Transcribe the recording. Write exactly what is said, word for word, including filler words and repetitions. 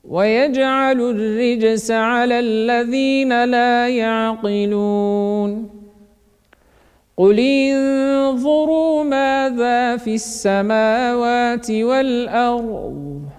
ويجعل الرجس على الذين لا يعقلون قل انظروا ماذا في السماوات والأرض